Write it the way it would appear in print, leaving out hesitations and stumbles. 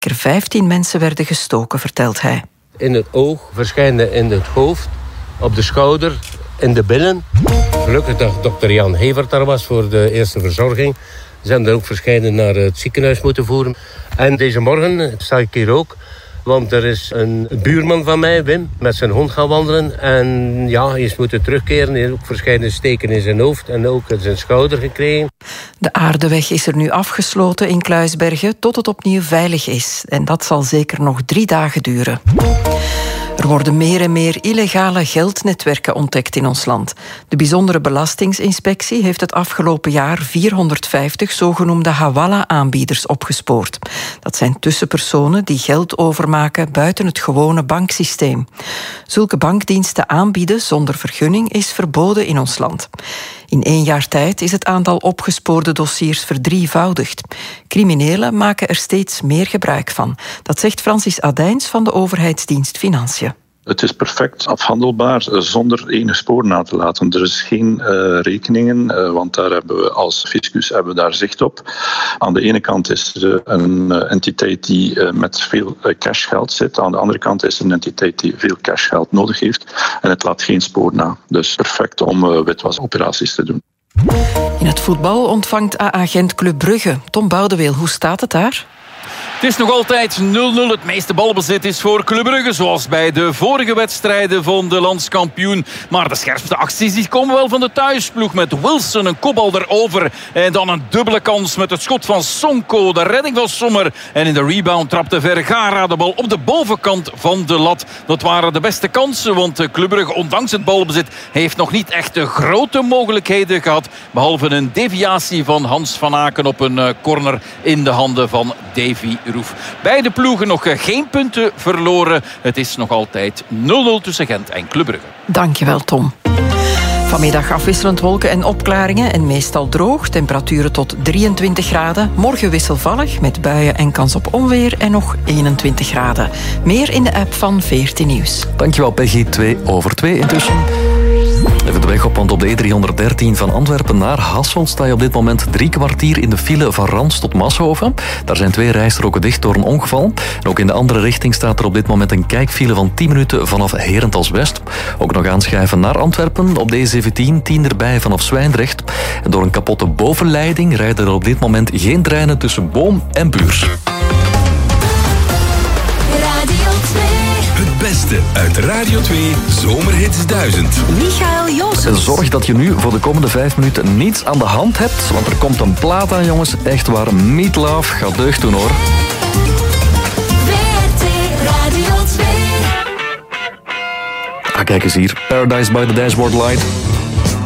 zeker 15 mensen werden gestoken, vertelt hij. In het oog, verschijnen in het hoofd, op de schouder, in de billen. Gelukkig dat dokter Jan Hevert daar was voor de eerste verzorging. Ze hebben er ook verschijnen naar het ziekenhuis moeten voeren. En deze morgen sta ik hier ook. Want er is een buurman van mij, Wim, met zijn hond gaan wandelen. En ja, hij is moeten terugkeren. Hij heeft ook verschillende steken in zijn hoofd en ook in zijn schouder gekregen. De aardeweg is er nu afgesloten in Kluisbergen tot het opnieuw veilig is. En dat zal zeker nog 3 dagen duren. Er worden meer en meer illegale geldnetwerken ontdekt in ons land. De Bijzondere Belastingsinspectie heeft het afgelopen jaar 450 zogenoemde hawala-aanbieders opgespoord. Dat zijn tussenpersonen die geld overmaken buiten het gewone banksysteem. Zulke bankdiensten aanbieden zonder vergunning is verboden in ons land. In 1 jaar tijd is het aantal opgespoorde dossiers verdrievoudigd. Criminelen maken er steeds meer gebruik van. Dat zegt Francis Adijns van de overheidsdienst Financiën. Het is perfect afhandelbaar zonder enig spoor na te laten. Er is geen rekeningen, want daar hebben we als fiscus daar zicht op. Aan de ene kant is er een entiteit die met veel cashgeld zit. Aan de andere kant is er een entiteit die veel cashgeld nodig heeft. En het laat geen spoor na. Dus perfect om witwasoperaties te doen. In het voetbal ontvangt AA Gent Club Brugge. Tom Boudeweel, hoe staat het daar? Het is nog altijd 0-0. Het meeste balbezit is voor Club Brugge, zoals bij de vorige wedstrijden van de landskampioen. Maar de scherpste acties die komen wel van de thuisploeg. Met Wilson, een kopbal erover. En dan een dubbele kans met het schot van Sonko. De redding van Sommer. En in de rebound trapte Vergara de bal op de bovenkant van de lat. Dat waren de beste kansen, want Club Brugge, ondanks het balbezit, heeft nog niet echt de grote mogelijkheden gehad. Behalve een deviatie van Hans van Aken op een corner in de handen van Davy Roef. Beide ploegen nog geen punten verloren. Het is nog altijd 0-0 tussen Gent en Club Brugge. Dankjewel, Tom. Vanmiddag afwisselend wolken en opklaringen en meestal droog. Temperaturen tot 23 graden. Morgen wisselvallig met buien en kans op onweer en nog 21 graden. Meer in de app van 14 Nieuws. Dankjewel, Peggy. 2:02 intussen. Even de weg op, want op de E313 van Antwerpen naar Hasselt sta je op dit moment 3 kwartier in de file van Rans tot Maashoven. Daar zijn 2 rijstroken dicht door een ongeval. En ook in de andere richting staat er op dit moment een kijkfile van 10 minuten vanaf Herentals West. Ook nog aanschuiven naar Antwerpen op de E17, 10 erbij vanaf Zwijndrecht. En door een kapotte bovenleiding rijden er op dit moment geen treinen tussen Boom en Buurs. Het beste uit Radio 2 Zomerhits 1000. Michael Joosens. Zorg dat je nu voor de komende 5 minuten niets aan de hand hebt, want er komt een plaat aan, jongens. Echt waar, Meat Love gaat deugd doen, hoor. WRT Radio 2. Ah, kijk eens hier. Paradise by the Dashboard Light.